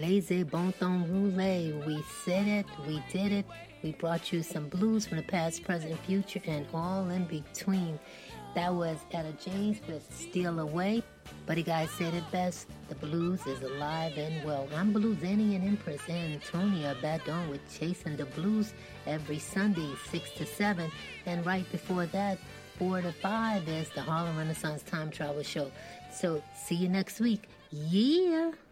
Hazy Bon Ton Roulette. We said it, we did it. We brought you some blues from the past, present, future, and all in between. That was Etta James with Steal Away. Buddy Guy said it best, the blues is alive and well. I'm Blues Annie and Empress Antonia Badon with Chasing the Blues every Sunday, 6 to 7. And right before that, 4 to 5 is the Harlem Renaissance Time Travel Show. So see you next week. Yeah!